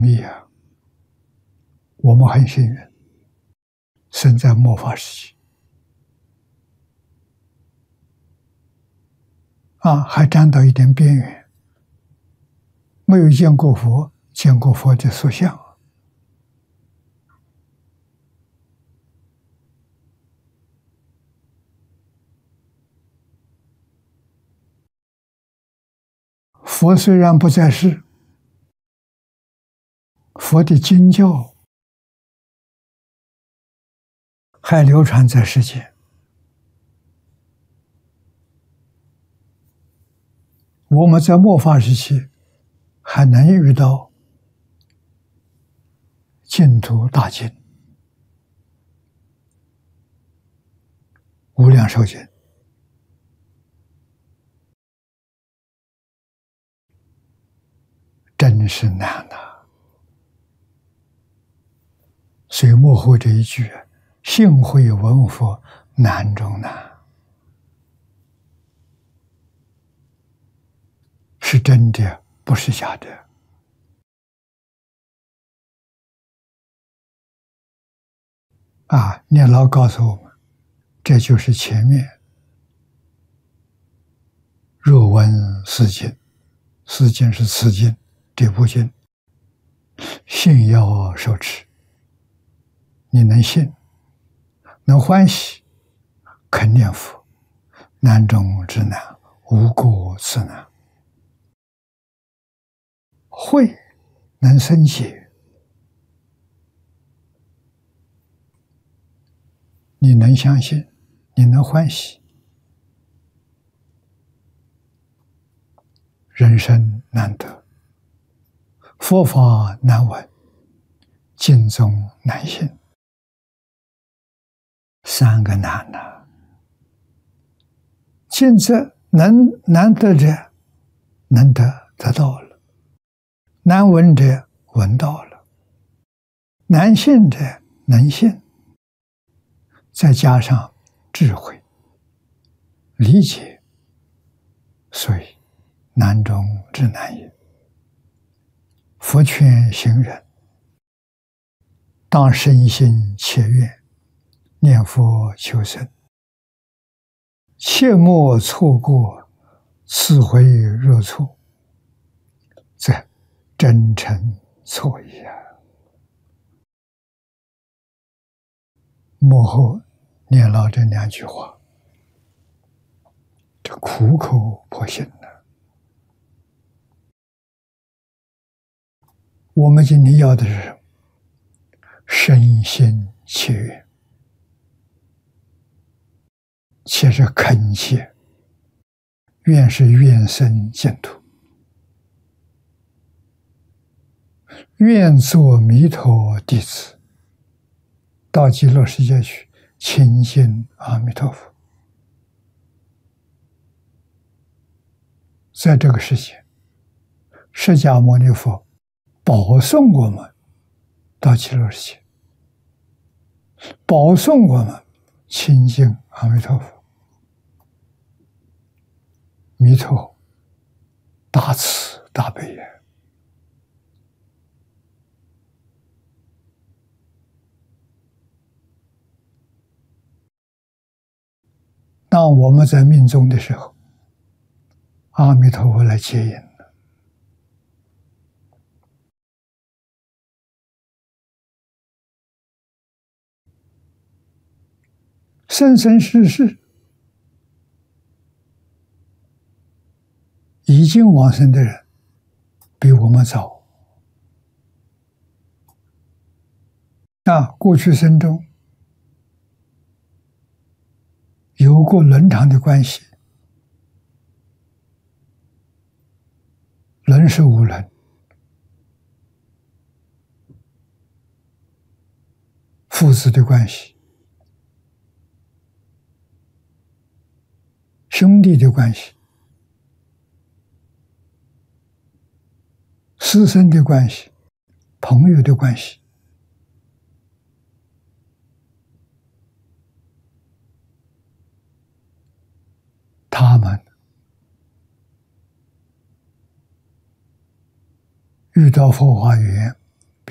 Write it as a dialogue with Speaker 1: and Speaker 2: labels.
Speaker 1: 啊，我们很幸运，生在末法时期，还沾到一点边缘，没有见过佛，见过佛的塑像。佛虽然不在世，佛的经教还流传在世间。我们在末法时期还能遇到净土大经、无量寿经，真是难呐！所以幕后这一句“幸会闻佛，难中难”，是真的，不是假的。念老告诉我们，这就是前面若闻是经，是经是此经这部经，信要受持。你能信，能欢喜，肯念佛，难中之难，无过此难。慧能生解，你能相信，你能欢喜，人生难得，佛法难闻，经宗难信，三个难呐。近者难得者能得到了，难闻者闻到了，难信者能信，再加上智慧理解，所以难中之难也。佛劝行人当深心切愿，念佛求生，切莫错过此回若错，则真诚错也。幕后念老这两句话，这苦口婆心的。我们今天要的是什么？身心切愿，切是恳切，愿是愿生净土，愿做弥陀弟子，到极乐世界去亲近阿弥陀佛。在这个世界，释迦牟尼佛保送我们到极乐世界，保送我们亲近阿弥陀佛。弥陀大慈大悲也。当我们在命中的时候，阿弥陀佛来接引了。生生世世已经往生的人比我们早。过去生中有过伦常的关系，伦是无伦，父子的关系，兄弟的关系，师生的关系，朋友的关系。他们遇到佛法缘，